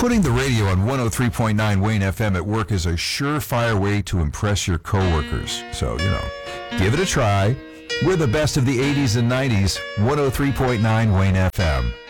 Putting the radio on 103.9 Wayne FM at work is a surefire way to impress your coworkers. So, give it a try. We're the best of the 80s and 90s, 103.9 Wayne FM.